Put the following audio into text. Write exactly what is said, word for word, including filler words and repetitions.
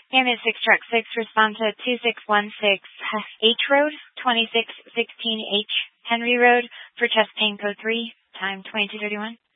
Unit six Truck six, respond to two six one six H Road, twenty-six sixteen H Henry Road for chest pain code three, time twenty-two thirty-one.